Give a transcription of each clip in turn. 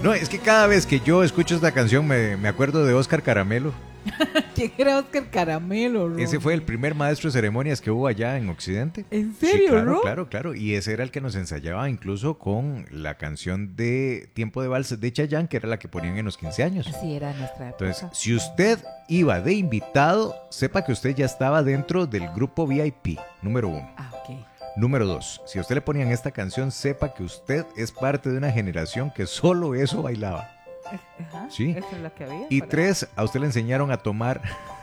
No, es que cada vez que yo escucho esta canción me acuerdo de Oscar Caramelo. ¿Quién era Oscar Caramelo, Ron? Ese fue el primer maestro de ceremonias que hubo allá en Occidente. ¿En serio, sí, claro, Ron? claro. Y ese era el que nos ensayaba incluso con la canción de Tiempo de Vals de Chayanne, que era la que ponían en los 15 años. Así era nuestra época. Entonces, si usted iba de invitado, sepa que usted ya estaba dentro del grupo VIP, número 1. Ah, ok. Número 2, si a usted le ponían esta canción, sepa que usted es parte de una generación que solo eso bailaba. Ajá, Sí. eso es lo que había. Y 3, a usted le enseñaron a tomar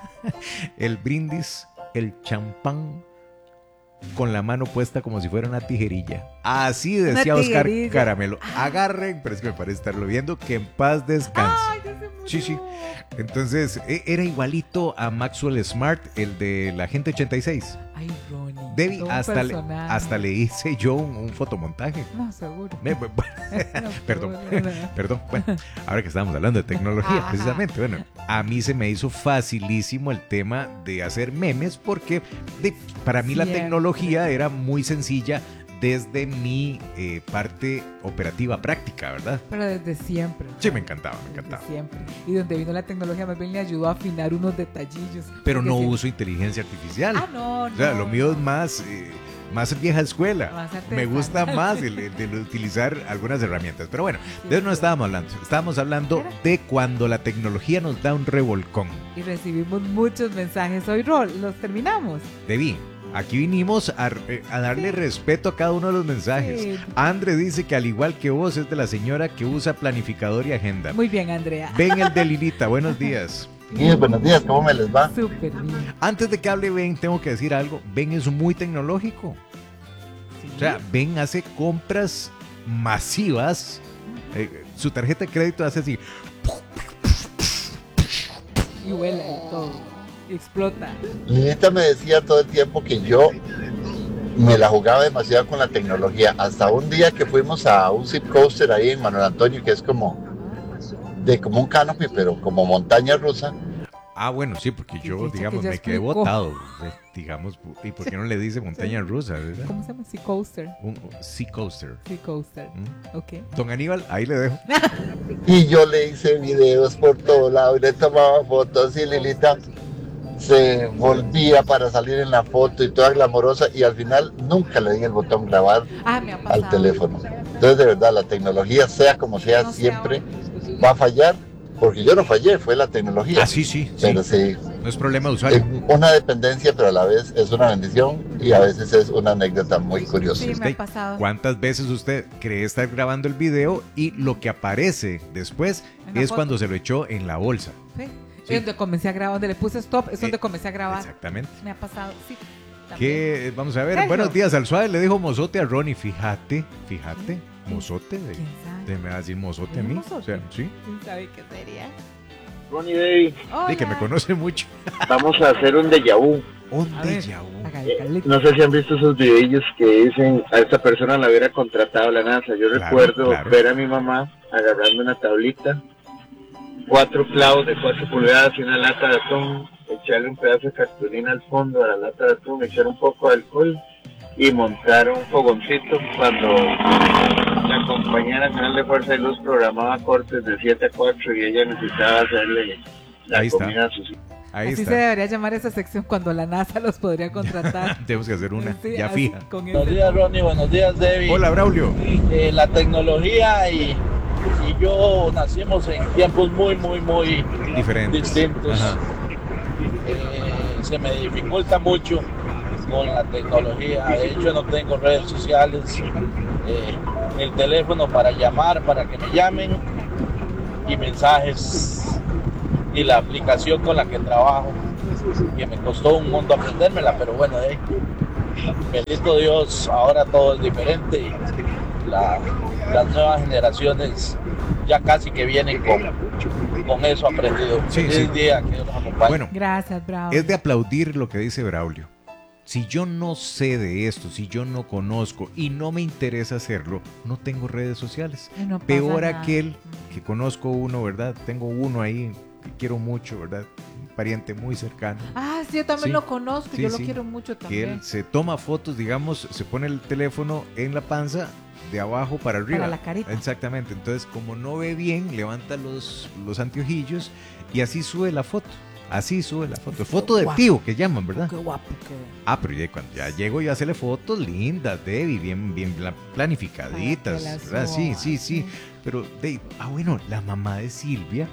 el brindis, el champán, con la mano puesta como si fuera una tijerilla. Así decía Oscar Caramelo. Agarren, pero es que me parece estarlo viendo, que en paz descanse. Ay, ya se murió. Sí, sí. Entonces, era igualito a Maxwell Smart, el de la Agente 86. Ay, Ronnie. Debbie, todo un hasta personaje. le hice yo un fotomontaje. No, seguro. Perdón. Bueno, ahora que estábamos hablando de tecnología, Ajá. precisamente, bueno, a mí se me hizo facilísimo el tema de hacer memes porque para mí la Siempre. tecnología era muy sencilla desde mi parte operativa práctica, ¿verdad? Pero desde siempre. Sí, me encantaba. Desde siempre. Y donde vino la tecnología, más bien le ayudó a afinar unos detallillos. Pero no Porque uso inteligencia artificial. Ah, no, no. O sea, lo mío es más vieja escuela. Más Me gusta artesanal. más el utilizar algunas herramientas. Pero bueno, de eso no estábamos hablando. Estábamos hablando de cuando la tecnología nos da un revolcón. Y recibimos muchos mensajes hoy, Rol. ¿Los terminamos? Debí. Aquí vinimos a darle respeto a cada uno de los mensajes. Sí. Andre dice que al igual que vos es de la señora que usa planificador y agenda. Muy bien, Andrea. Ben el de Lilita, buenos días. Sí, buenos días, ¿cómo me les va? Súper bien. Antes de que hable Ben, tengo que decir algo. Ben es muy tecnológico. Sí. O sea, Ben hace compras masivas. Su tarjeta de crédito hace así. Y vuela y todo. Y explota. Lilita me decía todo el tiempo que yo me la jugaba demasiado con la tecnología. Hasta un día que fuimos a un zip coaster ahí en Manuel Antonio, que es como un canopy, pero como montaña rusa. Ah, bueno, sí, porque yo, Dice que digamos, ya me quedé explicó. botado. Digamos, ¿y por qué no le dice montaña rusa? ¿Verdad? ¿Cómo se llama? Sea coaster. Un sea coaster. Sea coaster. Ok. Don Aníbal, ahí le dejo. Y yo le hice videos por todo lado y le tomaba fotos y Lilita se volvía para salir en la foto y toda glamorosa y al final nunca le di el botón grabar Ah, me ha pasado. al teléfono. Entonces de verdad la tecnología, sea como sea, No sé siempre ahora. va a fallar, porque yo no fallé, fue la tecnología. Ah, sí. Pero sí, No es problema de es usuario. una dependencia, pero a la vez es una bendición y a veces es una anécdota muy curiosa. Sí, me Usted, ha pasado. ¿cuántas veces usted cree estar grabando el video y lo que aparece después En la es foto. cuando se lo echó en la bolsa? Sí. Sí. Y donde comencé a grabar, donde le puse stop, es donde comencé a grabar. Exactamente. Me ha pasado, sí. también. ¿Qué? Vamos a ver. Sergio. Buenos días, al suave le dijo mozote a Ronnie. Fíjate, mozote. ¿Quién sabe? ¿Te me va a decir mozote a ¿Un mí? mozote? O sea, sí. ¿Quién sabe qué sería? Ronnie Day, Sí, que me conoce mucho. vamos a hacer un déjà vu. Un A ver. déjà vu. Hágale, Carlito. No sé si han visto esos videillos que dicen a esta persona la hubiera contratado la NASA. Yo Claro, recuerdo claro. ver a mi mamá agarrando una tablita, 4 clavos de 4 pulgadas y una lata de atún, echarle un pedazo de cartulina al fondo a la lata de atún, echar un poco de alcohol y montar un fogoncito cuando la Compañía Nacional de Fuerza y Luz programaba cortes de 7 a 4 y ella necesitaba hacerle la Ahí está. comida a sus hijos. Ahí Así está. se debería llamar esa sección cuando la NASA los podría contratar. Tenemos que hacer una, Sí, ya así, fija. con Buenos ese- días, Ronnie. Buenos días, Debbie. Hola, Braulio. La tecnología y yo nacimos en tiempos muy Diferentes. distintos. Ajá. Se me dificulta mucho con la tecnología. De hecho, no tengo redes sociales. El teléfono para llamar, para que me llamen y mensajes. Y la aplicación con la que trabajo, que me costó un mundo aprendérmela, pero bueno, bendito Dios, ahora todo es diferente y las nuevas generaciones ya casi que vienen con eso aprendido. Sí, Feliz sí. día, que Dios nos acompañe. Bueno, Gracias, Bravo. es de aplaudir lo que dice Braulio. Si yo no sé de esto, si yo no conozco y no me interesa hacerlo, no tengo redes sociales. Y no pasa Peor nada. aquel que conozco uno, ¿verdad? Tengo uno ahí que quiero mucho, ¿verdad? Un pariente muy cercano. Ah, sí, yo también Sí. lo conozco, Sí, yo lo sí. quiero mucho Que también. él se toma fotos, digamos, se pone el teléfono en la panza de abajo para arriba. Para la carita. Exactamente. Entonces, como no ve bien, levanta los anteojillos y así sube la foto. Así sube la foto. Foto de Guapo. tío, que llaman, ¿verdad? Qué guapo que... Ah, pero ya, cuando ya llego yo a hacerle fotos lindas, Debbie, bien planificaditas, Para que ¿verdad? las Sí, suba, sí. sí. Pero, bueno, la mamá de Silvia,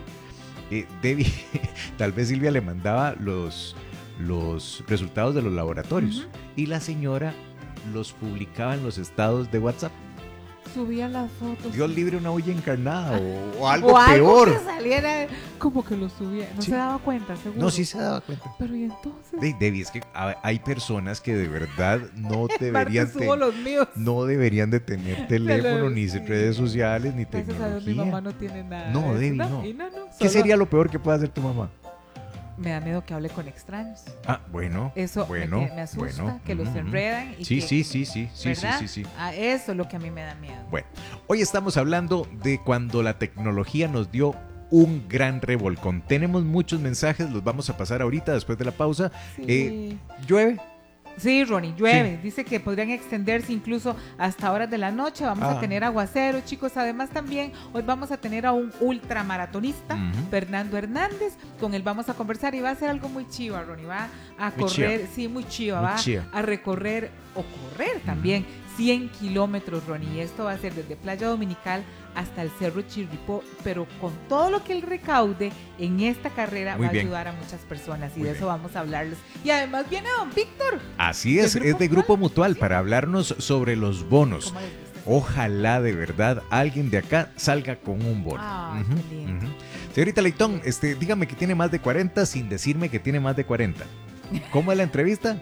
Debbie, tal vez Silvia le mandaba los resultados de los laboratorios y la señora los publicaba en los estados de WhatsApp. Subía las fotos. Dios libre, una olla encarnada o algo O algo peor. que saliera, como que lo subía. No Sí. se daba cuenta, seguro. No, sí se daba cuenta. Pero ¿y entonces? Debbie, es que hay personas que de verdad no deberían Aparte subo los míos. no deberían de tener teléfono, ni Sí. redes sociales, ni Gracias a Dios tecnología. mi mamá no tiene nada. No, de eso. Debbie, no. Y no, ¿Qué solo sería lo peor que puede hacer tu mamá? Me da miedo que hable con extraños. Ah, bueno. Eso bueno, me asusta, bueno, que los ujú. enredan. Y Sí, que, sí. ¿verdad? Ah, eso es lo que a mí me da miedo. Bueno, hoy estamos hablando de cuando la tecnología nos dio un gran revolcón. Tenemos muchos mensajes, los vamos a pasar ahorita después de la pausa. Sí. ¿Llueve? Sí, Ronnie, llueve. Dice que podrían extenderse incluso hasta horas de la noche. Vamos a tener aguaceros, chicos. Además, también hoy vamos a tener a un ultramaratonista, Fernando Hernández. Con él vamos a conversar y va a hacer algo muy chiva, Ronnie. Va a Muy correr, chiva. sí, muy chiva. Muy Va chiva. a recorrer o correr también 100 kilómetros, Ronnie. Y esto va a ser desde Playa Dominical hasta el Cerro Chirripó, pero con todo lo que él recaude en esta carrera Muy va bien. a ayudar a muchas personas y Muy de eso bien. vamos a hablarles. Y además viene don Víctor. Así es, ¿De Grupo es de Grupo Mutual Sí. para hablarnos sobre los bonos. ¿Cómo les gusta? Ojalá de verdad alguien de acá salga con un bono. Ay, Ujú, qué lindo. ujú. Señorita Leitón, dígame que tiene más de 40 sin decirme que tiene más de 40. ¿Cómo es la entrevista?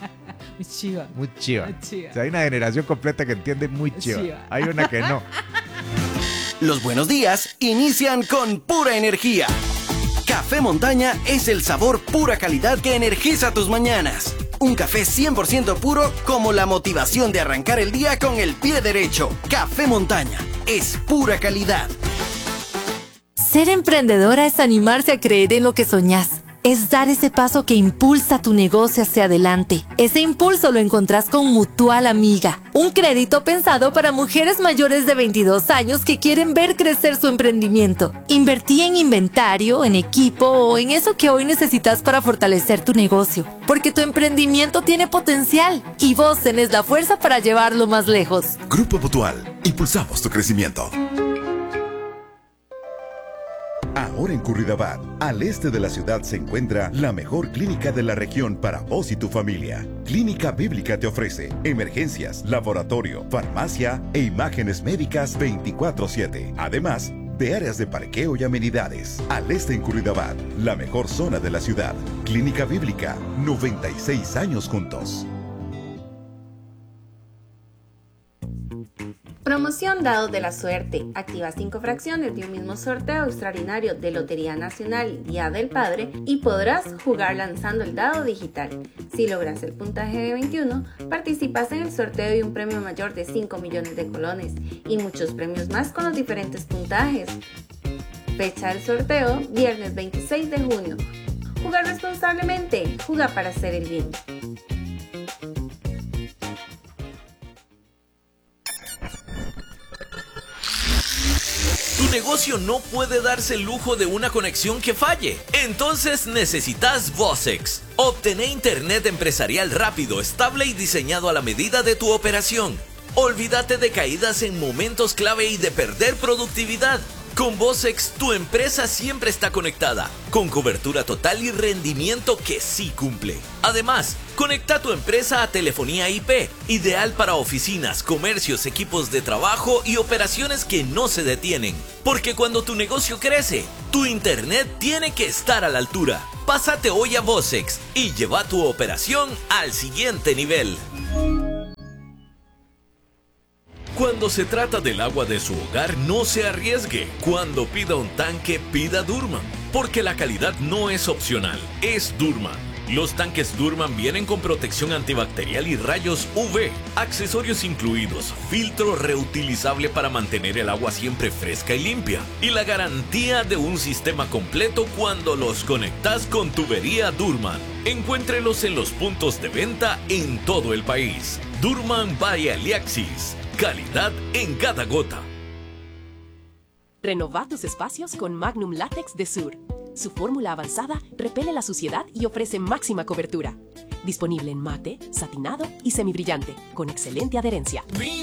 Muy chiva. Muy chiva. Muy chiva. O sea, hay una generación completa que entiende muy chiva. Chiva. Hay una que no. Los buenos días inician con pura energía. Café Montaña es el sabor pura calidad que energiza tus mañanas. Un café 100% puro como la motivación de arrancar el día con el pie derecho. Café Montaña es pura calidad. Ser emprendedora es animarse a creer en lo que soñás. Es dar ese paso que impulsa tu negocio hacia adelante. Ese impulso lo encontrás con Mutual Amiga, un crédito pensado para mujeres mayores de 22 años que quieren ver crecer su emprendimiento. Invertí en inventario, en equipo o en eso que hoy necesitas para fortalecer tu negocio, porque tu emprendimiento tiene potencial y vos tenés la fuerza para llevarlo más lejos. Grupo Mutual, impulsamos tu crecimiento. Ahora en Curridabat, al este de la ciudad, se encuentra la mejor clínica de la región para vos y tu familia. Clínica Bíblica te ofrece emergencias, laboratorio, farmacia e imágenes médicas 24/7. Además de áreas de parqueo y amenidades. Al este en Curridabat, la mejor zona de la ciudad. Clínica Bíblica, 96 años juntos. Promoción Dados de la Suerte. Activa 5 fracciones de un mismo sorteo extraordinario de Lotería Nacional Día del Padre y podrás jugar lanzando el dado digital. Si logras el puntaje de 21, participas en el sorteo de un premio mayor de 5 millones de colones y muchos premios más con los diferentes puntajes. Fecha del sorteo, viernes 26 de junio. Jugar responsablemente. Juega para hacer el bien. Tu negocio no puede darse el lujo de una conexión que falle. Entonces necesitas Vocex. Obtené internet empresarial rápido, estable y diseñado a la medida de tu operación. Olvídate de caídas en momentos clave y de perder productividad. Con Vocex, tu empresa siempre está conectada, con cobertura total y rendimiento que sí cumple. Además, conecta tu empresa a telefonía IP, ideal para oficinas, comercios, equipos de trabajo y operaciones que no se detienen. Porque cuando tu negocio crece, tu internet tiene que estar a la altura. Pásate hoy a Vocex y lleva tu operación al siguiente nivel. Cuando se trata del agua de su hogar, no se arriesgue. Cuando pida un tanque, pida Durman. Porque la calidad no es opcional, es Durman. Los tanques Durman vienen con protección antibacterial y rayos UV, accesorios incluidos, filtro reutilizable para mantener el agua siempre fresca y limpia, y la garantía de un sistema completo cuando los conectas con tubería Durman. Encuéntrelos en los puntos de venta en todo el país. Durman by Aliaxis. calidad en cada gota. Renova tus espacios con Magnum Látex de Sur. Su fórmula avanzada repele la suciedad y ofrece máxima cobertura. Disponible en mate, satinado y semibrillante, con excelente adherencia.